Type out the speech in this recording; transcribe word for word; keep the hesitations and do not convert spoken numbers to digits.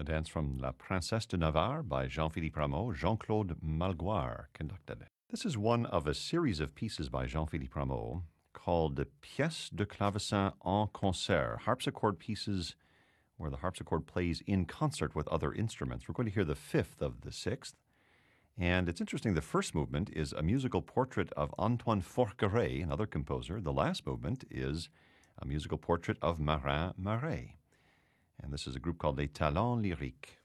a dance from La Princesse de Navarre by Jean-Philippe Rameau. Jean-Claude Malgoire conducted. This is one of a series of pieces by Jean-Philippe Rameau called Pièces de clavecin en concert, harpsichord pieces where the harpsichord plays in concert with other instruments. We're going to hear the fifth of the sixth. And it's interesting, the first movement is a musical portrait of Antoine Forqueray, another composer. The last movement is a musical portrait of Marin Marais. And this is a group called Les Talents Lyriques.